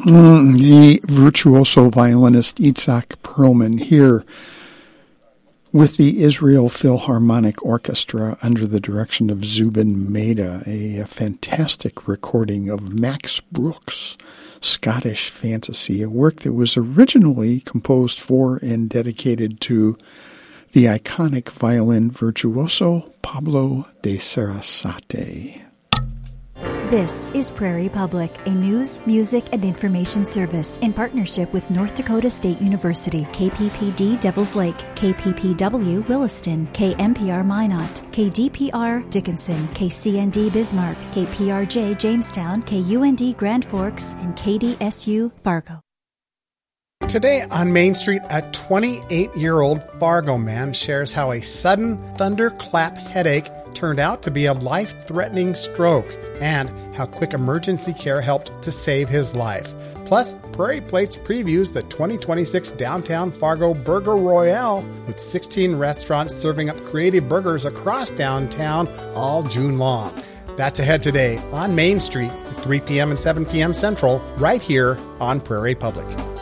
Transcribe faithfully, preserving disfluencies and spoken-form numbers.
Mm, the virtuoso violinist Itzhak Perlman here with the Israel Philharmonic Orchestra under the direction of Zubin Mehta, a, a fantastic recording of Max Bruch's Scottish Fantasy, a work that was originally composed for and dedicated to the iconic violin virtuoso Pablo de Sarasate. This is Prairie Public, a news, music, and information service in partnership with North Dakota State University, K P P D Devils Lake, K P P W Williston, K M P R Minot, K D P R Dickinson, K C N D Bismarck, K P R J Jamestown, K U N D Grand Forks, and K D S U Fargo. Today on Main Street, a twenty-eight-year-old Fargo man shares how a sudden thunderclap headache turned out to be a life-threatening stroke, and how quick emergency care helped to save his life. Plus, Prairie Plates previews the twenty twenty-six Downtown Fargo Burger Royale, with sixteen restaurants serving up creative burgers across downtown all June long. That's ahead today on Main Street at three p.m. and seven p.m. Central, right here on Prairie Public.